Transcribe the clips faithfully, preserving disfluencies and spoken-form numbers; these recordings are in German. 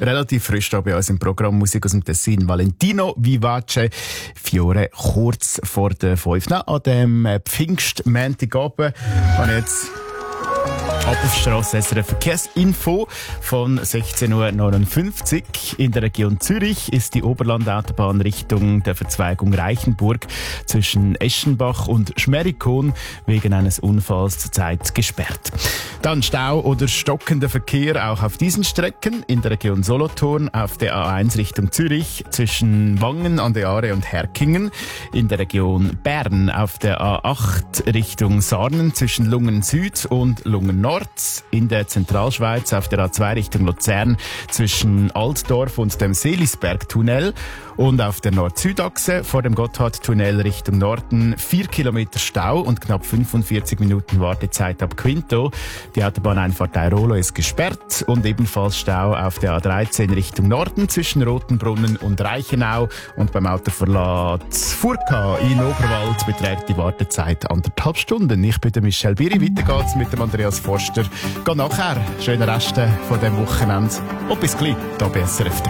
relativ frisch da bei uns im Programm Musik aus dem Tessin. Valentino Vivace, Fiore, kurz vor der fünf. An dem Pfingstmontagabend habe ich jetzt ab auf Strasse S R F Verkehrsinfo von sechzehn Uhr neunundfünfzig. In der Region Zürich ist die Oberlandautobahn Richtung der Verzweigung Reichenburg zwischen Eschenbach und Schmerikon wegen eines Unfalls zurzeit gesperrt. Dann Stau oder stockender Verkehr auch auf diesen Strecken. In der Region Solothurn auf der A eins Richtung Zürich zwischen Wangen an der Aare und Herkingen. In der Region Bern auf der A acht Richtung Sarnen zwischen Lungen Süd und Lungen Nord. In der Zentralschweiz auf der A zwei Richtung Luzern zwischen Altdorf und dem Seelisberg-Tunnel. Und auf der Nord-Süd-Achse vor dem Gotthard-Tunnel Richtung Norden vier Kilometer Stau und knapp fünfundvierzig Minuten Wartezeit ab Quinto. Die Autobahneinfahrt Airolo ist gesperrt und ebenfalls Stau auf der A dreizehn Richtung Norden zwischen Rotenbrunnen und Reichenau. Und beim Autoverlad Furka in Oberwald beträgt die Wartezeit anderthalb Stunden. Ich bin der Michel Biri, weiter geht's mit dem Andreas Forster. Geh nachher, schöne Reste von dem Wochenende und bis gleich hier bei S R F.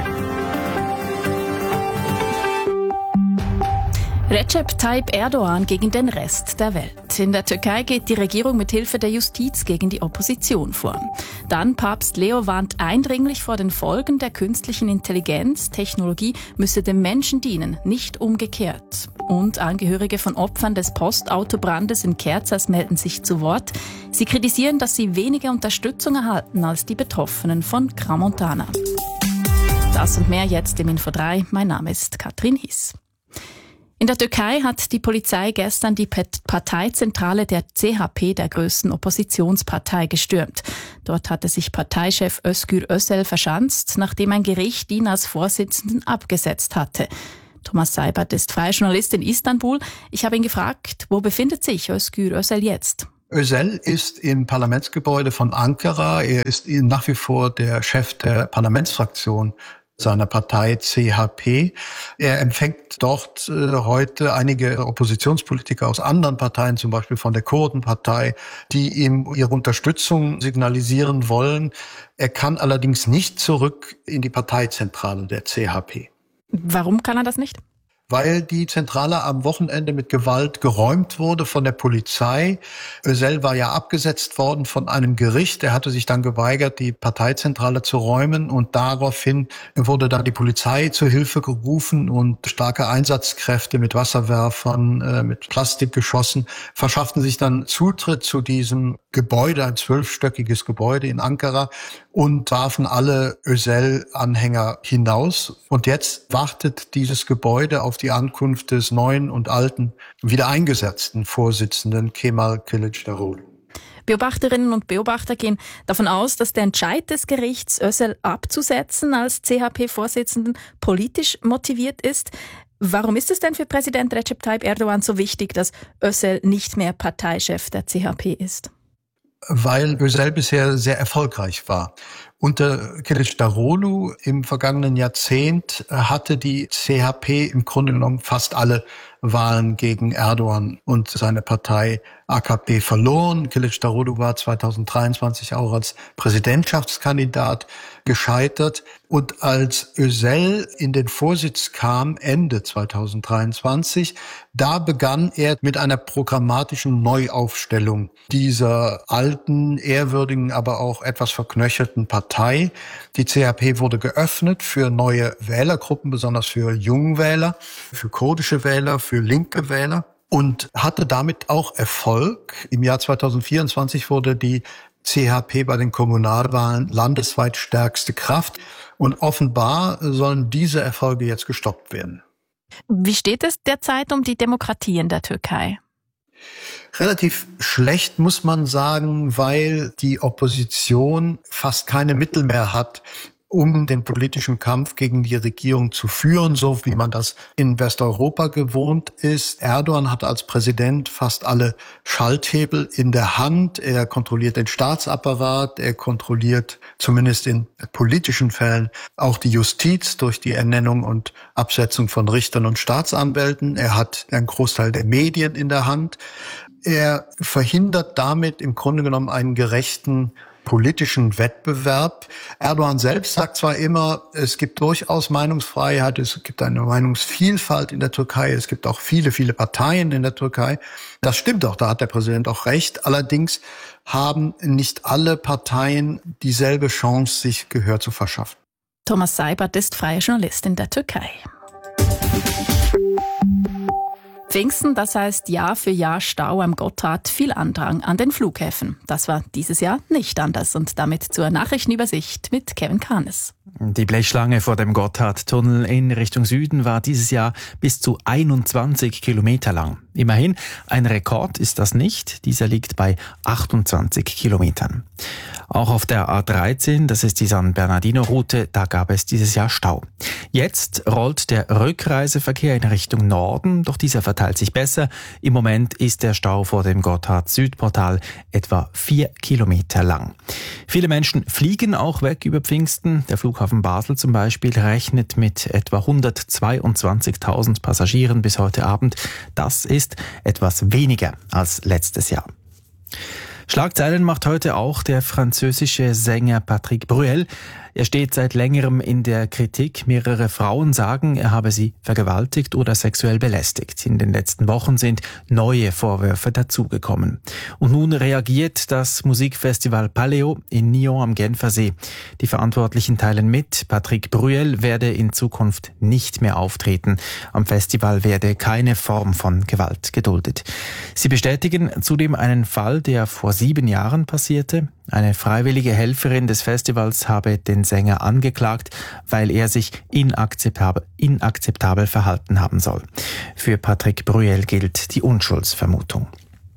Recep Tayyip Erdogan gegen den Rest der Welt. In der Türkei geht die Regierung mit Hilfe der Justiz gegen die Opposition vor. Dann Papst Leo warnt eindringlich vor den Folgen der künstlichen Intelligenz. Technologie müsse dem Menschen dienen, nicht umgekehrt. Und Angehörige von Opfern des Postautobrandes in Kerzers melden sich zu Wort. Sie kritisieren, dass sie weniger Unterstützung erhalten als die Betroffenen von Crans-Montana. Das und mehr jetzt im Info drei. Mein Name ist Katrin Hiss. In der Türkei hat die Polizei gestern die Parteizentrale der C H P, der größten Oppositionspartei, gestürmt. Dort hatte sich Parteichef Özgür Özel verschanzt, nachdem ein Gericht ihn als Vorsitzenden abgesetzt hatte. Thomas Seibert ist freier Journalist in Istanbul. Ich habe ihn gefragt, wo befindet sich Özgür Özel jetzt? Özel ist im Parlamentsgebäude von Ankara. Er ist nach wie vor der Chef der Parlamentsfraktion seiner Partei C H P. Er empfängt dort äh, heute einige Oppositionspolitiker aus anderen Parteien, zum Beispiel von der Kurdenpartei, die ihm ihre Unterstützung signalisieren wollen. Er kann allerdings nicht zurück in die Parteizentrale der C H P. Warum kann er das nicht? Weil die Zentrale am Wochenende mit Gewalt geräumt wurde von der Polizei. Özel war ja abgesetzt worden von einem Gericht. Er hatte sich dann geweigert, die Parteizentrale zu räumen, und daraufhin wurde dann die Polizei zur Hilfe gerufen und starke Einsatzkräfte mit Wasserwerfern, äh, mit Plastikgeschossen verschafften sich dann Zutritt zu diesem Gebäude, ein zwölfstöckiges Gebäude in Ankara, und warfen alle Özel-Anhänger hinaus. Und jetzt wartet dieses Gebäude auf die Ankunft des neuen und alten, wieder eingesetzten Vorsitzenden Kemal Kılıçdaroğlu. Beobachterinnen und Beobachter gehen davon aus, dass der Entscheid des Gerichts, Özel abzusetzen als C H P-Vorsitzenden, politisch motiviert ist. Warum ist es denn für Präsident Recep Tayyip Erdogan so wichtig, dass Özel nicht mehr Parteichef der C H P ist? Weil Özel bisher sehr erfolgreich war. Unter Kılıçdaroğlu im vergangenen Jahrzehnt hatte die C H P im Grunde genommen fast alle Wahlen gegen Erdogan und seine Partei A K P verloren. Kılıçdaroğlu war zweitausenddreiundzwanzig auch als Präsidentschaftskandidat gescheitert. Und als Özel in den Vorsitz kam, Ende zweitausenddreiundzwanzig, da begann er mit einer programmatischen Neuaufstellung dieser alten, ehrwürdigen, aber auch etwas verknöcherten Partei. Die C H P wurde geöffnet für neue Wählergruppen, besonders für Jungwähler, für kurdische Wähler, für linke Wähler, und hatte damit auch Erfolg. Im Jahr zweitausendvierundzwanzig wurde die C H P bei den Kommunalwahlen landesweit stärkste Kraft, und offenbar sollen diese Erfolge jetzt gestoppt werden. Wie steht es derzeit um die Demokratie in der Türkei? Relativ schlecht, muss man sagen, weil die Opposition fast keine Mittel mehr hat, um den politischen Kampf gegen die Regierung zu führen, so wie man das in Westeuropa gewohnt ist. Erdogan hat als Präsident fast alle Schalthebel in der Hand. Er kontrolliert den Staatsapparat, er kontrolliert zumindest in politischen Fällen auch die Justiz durch die Ernennung und Absetzung von Richtern und Staatsanwälten. Er hat einen Großteil der Medien in der Hand. Er verhindert damit im Grunde genommen einen gerechten politischen Wettbewerb. Erdogan selbst sagt zwar immer, es gibt durchaus Meinungsfreiheit, es gibt eine Meinungsvielfalt in der Türkei, es gibt auch viele, viele Parteien in der Türkei. Das stimmt auch, da hat der Präsident auch recht. Allerdings haben nicht alle Parteien dieselbe Chance, sich Gehör zu verschaffen. Thomas Seibert ist freier Journalist in der Türkei. Pfingsten, das heißt Jahr für Jahr Stau am Gotthard, viel Andrang an den Flughäfen. Das war dieses Jahr nicht anders und damit zur Nachrichtenübersicht mit Kevin Kahnes. Die Blechschlange vor dem Gotthardtunnel in Richtung Süden war dieses Jahr bis zu einundzwanzig Kilometer lang. Immerhin, ein Rekord ist das nicht. Dieser liegt bei achtundzwanzig Kilometern. Auch auf der A dreizehn, das ist die San Bernardino-Route, da gab es dieses Jahr Stau. Jetzt rollt der Rückreiseverkehr in Richtung Norden, doch dieser verteilt sich besser. Im Moment ist der Stau vor dem Gotthard-Südportal etwa vier Kilometer lang. Viele Menschen fliegen auch weg über Pfingsten. Der Flughafen Basel zum Beispiel rechnet mit etwa hundertzweiundzwanzigtausend Passagieren bis heute Abend. Das ist etwas weniger als letztes Jahr. Schlagzeilen macht heute auch der französische Sänger Patrick Bruel. Er steht seit längerem in der Kritik. Mehrere Frauen sagen, er habe sie vergewaltigt oder sexuell belästigt. In den letzten Wochen sind neue Vorwürfe dazugekommen. Und nun reagiert das Musikfestival Paleo in Nyon am Genfersee. Die Verantwortlichen teilen mit, Patrick Bruel werde in Zukunft nicht mehr auftreten. Am Festival werde keine Form von Gewalt geduldet. Sie bestätigen zudem einen Fall, der vor sieben Jahren passierte. Eine freiwillige Helferin des Festivals habe den Sänger angeklagt, weil er sich inakzeptabel, inakzeptabel verhalten haben soll. Für Patrick Bruel gilt die Unschuldsvermutung.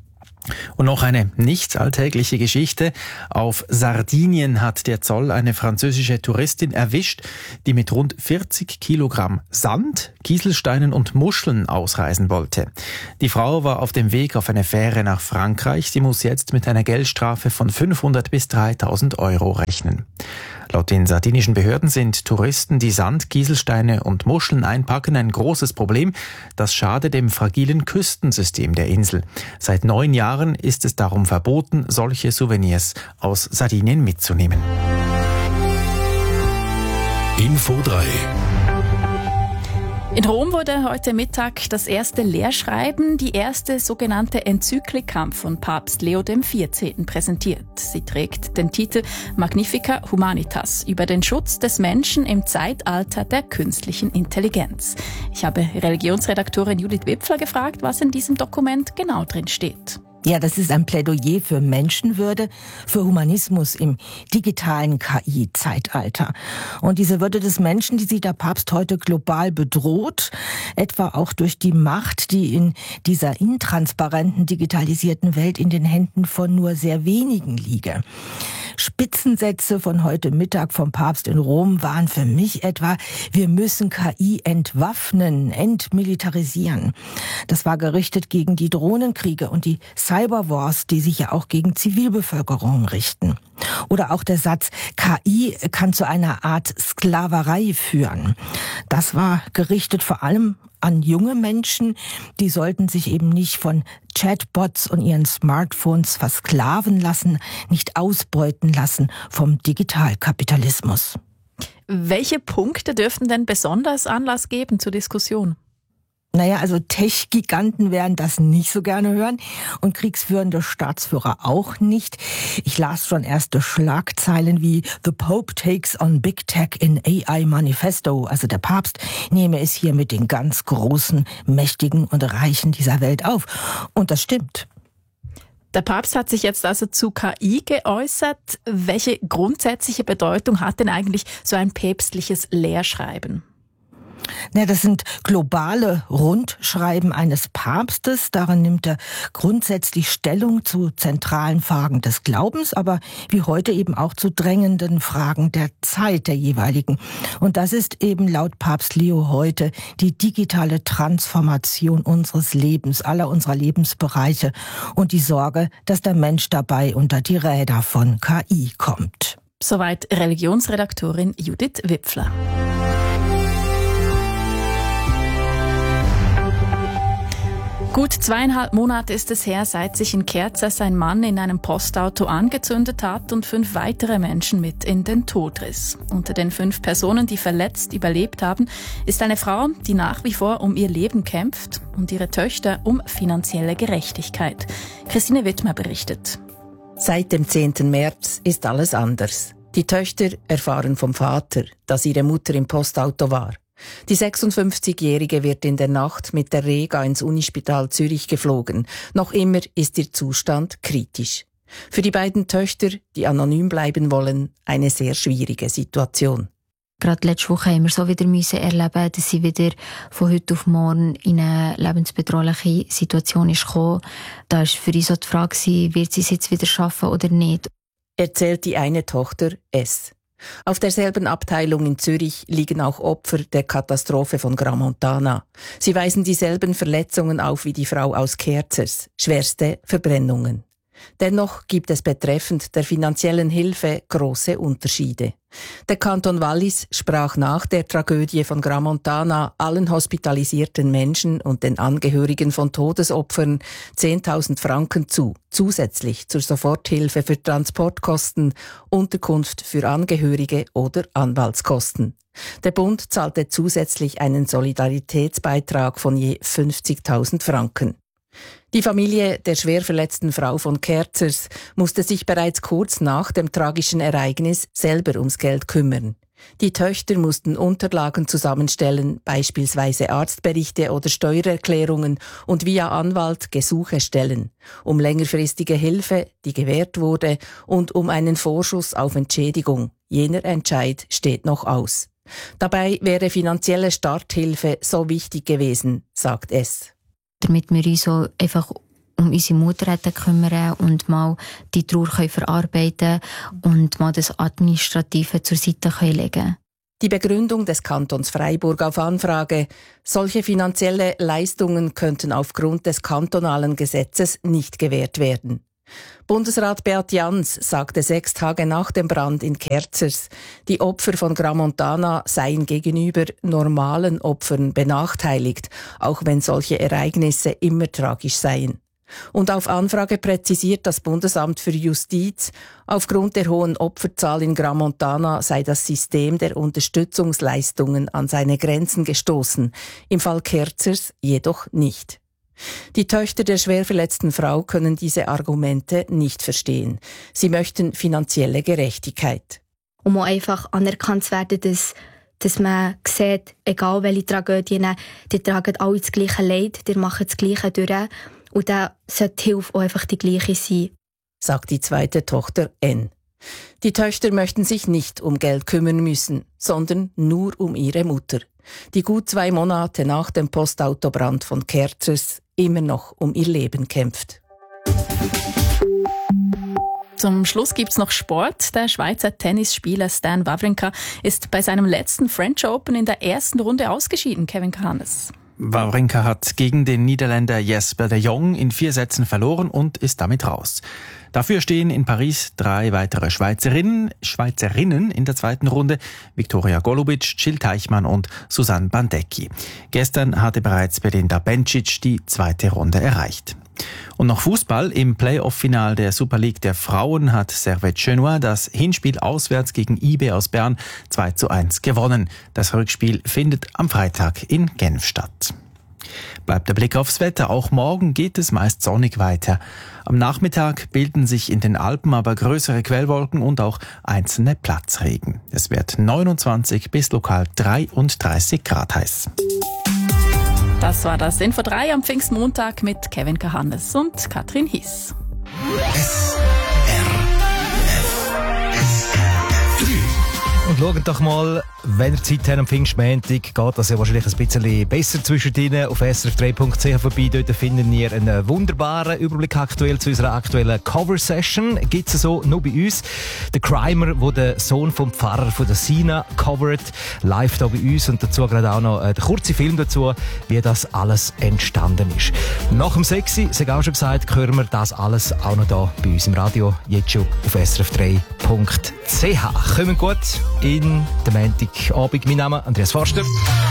Und noch eine nicht alltägliche Geschichte. Auf Sardinien hat der Zoll eine französische Touristin erwischt, die mit rund vierzig Kilogramm Sand, Kieselsteinen und Muscheln ausreisen wollte. Die Frau war auf dem Weg auf eine Fähre nach Frankreich. Sie muss jetzt mit einer Geldstrafe von fünfhundert bis dreitausend Euro rechnen. Laut den sardinischen Behörden sind Touristen, die Sand, Kieselsteine und Muscheln einpacken, ein großes Problem. Das schadet dem fragilen Küstensystem der Insel. Seit neun Jahren ist es darum verboten, solche Souvenirs aus Sardinien mitzunehmen. Info drei. In Rom wurde heute Mittag das erste Lehrschreiben, die erste sogenannte Enzyklika von Papst Leo der vierzehnten präsentiert. Sie trägt den Titel Magnifica Humanitas über den Schutz des Menschen im Zeitalter der künstlichen Intelligenz. Ich habe Religionsredaktorin Judith Wipfler gefragt, was in diesem Dokument genau drin steht. Ja, das ist ein Plädoyer für Menschenwürde, für Humanismus im digitalen K I-Zeitalter. Und diese Würde des Menschen, die sieht der Papst heute global bedroht, etwa auch durch die Macht, die in dieser intransparenten, digitalisierten Welt in den Händen von nur sehr wenigen liege. Spitzensätze von heute Mittag vom Papst in Rom waren für mich etwa, wir müssen K I entwaffnen, entmilitarisieren. Das war gerichtet gegen die Drohnenkriege und die Cyberwars, die sich ja auch gegen Zivilbevölkerung richten. Oder auch der Satz, K I kann zu einer Art Sklaverei führen. Das war gerichtet vor allem an junge Menschen, die sollten sich eben nicht von Chatbots und ihren Smartphones versklaven lassen, nicht ausbeuten lassen vom Digitalkapitalismus. Welche Punkte dürften denn besonders Anlass geben zur Diskussion? Naja, also Tech-Giganten werden das nicht so gerne hören und kriegsführende Staatsführer auch nicht. Ich las schon erste Schlagzeilen wie The Pope takes on Big Tech in A I Manifesto. Also der Papst nehme es hier mit den ganz Großen, Mächtigen und Reichen dieser Welt auf. Und das stimmt. Der Papst hat sich jetzt also zu K I geäußert. Welche grundsätzliche Bedeutung hat denn eigentlich so ein päpstliches Lehrschreiben? Ja, das sind globale Rundschreiben eines Papstes. Darin nimmt er grundsätzlich Stellung zu zentralen Fragen des Glaubens, aber wie heute eben auch zu drängenden Fragen der Zeit der jeweiligen. Und das ist eben laut Papst Leo heute die digitale Transformation unseres Lebens, aller unserer Lebensbereiche und die Sorge, dass der Mensch dabei unter die Räder von K I kommt. Soweit Religionsredaktorin Judith Wipfler. Gut zweieinhalb Monate ist es her, seit sich in Kerzers ein Mann in einem Postauto angezündet hat und fünf weitere Menschen mit in den Tod riss. Unter den fünf Personen, die verletzt überlebt haben, ist eine Frau, die nach wie vor um ihr Leben kämpft und ihre Töchter um finanzielle Gerechtigkeit. Christine Wittmer berichtet. Seit dem zehnten März ist alles anders. Die Töchter erfahren vom Vater, dass ihre Mutter im Postauto war. Die sechsundfünfzigjährige wird in der Nacht mit der Rega ins Unispital Zürich geflogen. Noch immer ist ihr Zustand kritisch. Für die beiden Töchter, die anonym bleiben wollen, eine sehr schwierige Situation. Gerade letzte Woche haben wir so wieder müssen erleben, dass sie wieder von heute auf morgen in eine lebensbedrohliche Situation ist gekommen. Da war für uns so die Frage, wird sie es jetzt wieder schaffen oder nicht. Erzählt die eine Tochter S. Auf derselben Abteilung in Zürich liegen auch Opfer der Katastrophe von Gramontana. Sie weisen dieselben Verletzungen auf wie die Frau aus Kerzers, schwerste Verbrennungen. Dennoch gibt es betreffend der finanziellen Hilfe große Unterschiede. Der Kanton Wallis sprach nach der Tragödie von Gramontana allen hospitalisierten Menschen und den Angehörigen von Todesopfern zehntausend Franken zu, zusätzlich zur Soforthilfe für Transportkosten, Unterkunft für Angehörige oder Anwaltskosten. Der Bund zahlte zusätzlich einen Solidaritätsbeitrag von je fünfzigtausend Franken. Die Familie der schwer verletzten Frau von Kerzers musste sich bereits kurz nach dem tragischen Ereignis selber ums Geld kümmern. Die Töchter mussten Unterlagen zusammenstellen, beispielsweise Arztberichte oder Steuererklärungen, und via Anwalt Gesuche stellen, um längerfristige Hilfe, die gewährt wurde, und um einen Vorschuss auf Entschädigung. Jener Entscheid steht noch aus. Dabei wäre finanzielle Starthilfe so wichtig gewesen, sagt es. Damit wir uns so einfach um unsere Mutter hätten kümmern und mal die Trauer können verarbeiten und mal das Administrative zur Seite können legen. Die Begründung des Kantons Freiburg auf Anfrage: Solche finanzielle Leistungen könnten aufgrund des kantonalen Gesetzes nicht gewährt werden. Bundesrat Beat Jans sagte sechs Tage nach dem Brand in Kerzers, die Opfer von Gramontana seien gegenüber normalen Opfern benachteiligt, auch wenn solche Ereignisse immer tragisch seien. Und auf Anfrage präzisiert das Bundesamt für Justiz, aufgrund der hohen Opferzahl in Gramontana sei das System der Unterstützungsleistungen an seine Grenzen gestoßen, im Fall Kerzers jedoch nicht. Die Töchter der schwer verletzten Frau können diese Argumente nicht verstehen. Sie möchten finanzielle Gerechtigkeit. Um auch einfach anerkannt zu werden, dass, dass man sieht, egal welche Tragödien, die tragen alle das gleiche Leid, die machen das Gleiche durch. Und dann sollte die Hilfe auch einfach die gleiche sein. Sagt die zweite Tochter N. Die Töchter möchten sich nicht um Geld kümmern müssen, sondern nur um ihre Mutter, die gut zwei Monate nach dem Postautobrand von Kerzers immer noch um ihr Leben kämpft. Zum Schluss gibt's noch Sport. Der Schweizer Tennisspieler Stan Wawrinka ist bei seinem letzten French Open in der ersten Runde ausgeschieden, Kevin Kahannes. Wawrinka hat gegen den Niederländer Jesper de Jong in vier Sätzen verloren und ist damit raus. Dafür stehen in Paris drei weitere Schweizerinnen, Schweizerinnen in der zweiten Runde: Viktoria Golubic, Jill Teichmann und Susanne Bandecki. Gestern hatte bereits Belinda Bencic die zweite Runde erreicht. Und noch Fußball. Im Playoff-Final der Super League der Frauen hat Servette Genua das Hinspiel auswärts gegen I B aus Bern zwei zu eins gewonnen. Das Rückspiel findet am Freitag in Genf statt. Bleibt der Blick aufs Wetter. Auch morgen geht es meist sonnig weiter. Am Nachmittag bilden sich in den Alpen aber größere Quellwolken und auch einzelne Platzregen. Es wird neunundzwanzig bis lokal dreiunddreißig Grad heiß. Das war das Info drei am Pfingstmontag mit Kevin Kahannes und Katrin Hiss. Und schaut doch mal, wenn ihr Zeit habt am Pfingstmontag, geht das ja wahrscheinlich ein bisschen besser zwischen Ihnen. Auf s r f drei punkt c h vorbei, dort findet ihr einen wunderbaren Überblick aktuell zu unserer aktuellen Cover-Session. Gibt es so nur bei uns. Der Crimer, der den Sohn vom Pfarrer von der Sina covert, live hier bei uns. Und dazu gerade auch noch der kurze Film dazu, wie das alles entstanden ist. Nach dem Sexy, das habe ich auch schon gesagt, hören wir das alles auch noch hier bei uns im Radio. Jetzt schon auf s r f drei punkt c h. Kommen gut in den Montagabend. Mein Name ist Andreas Forster.